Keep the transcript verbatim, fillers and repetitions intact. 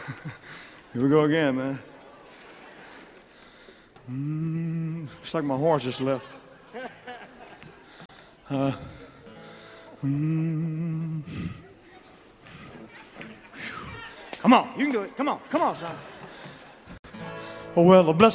Here we go again, man. Mm, looks like my horse just left. Uh, mm. Come on, you can do it. Come on, come on, son. Oh, well, a blessed